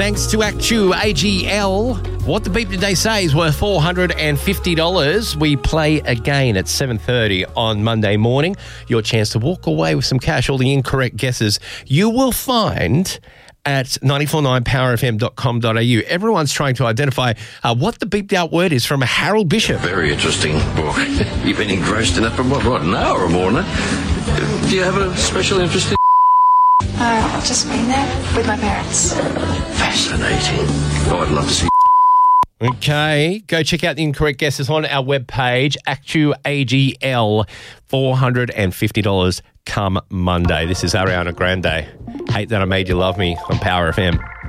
thanks to Actu AGL. What the Beep Did They Say is worth $450. We play again at 7:30 on Monday morning. Your chance to walk away with some cash. All the incorrect guesses you will find at 949powerfm.com.au. Everyone's trying to identify what the beeped out word is from Harold Bishop. Very interesting book. You've been engrossed in it for what, an hour or more now? Do you have a special interest in I've just been there with my parents. Fascinating. Oh, I'd love to see. Okay, go check out the incorrect guesses on our webpage, Actu AGL, $450 come Monday. This is Ariana Grande. Hate That I Made You Love Me on Power FM.